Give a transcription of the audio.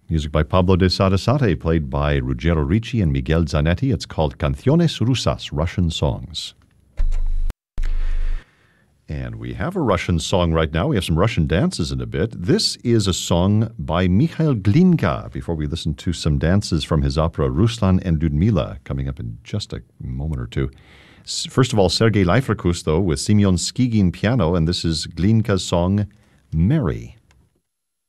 Music by Pablo de Sarasate, played by Ruggero Ricci and Miguel Zanetti. It's called Canciones Rusas, Russian Songs. And we have a Russian song right now. We have some Russian dances in a bit. This is a song by Mikhail Glinka, before we listen to some dances from his opera Ruslan and Lyudmila, coming up in just a moment or two. First of all, Sergei Leifrikus, though, with Simeon Skigin piano, and this is Glinka's song, Mary.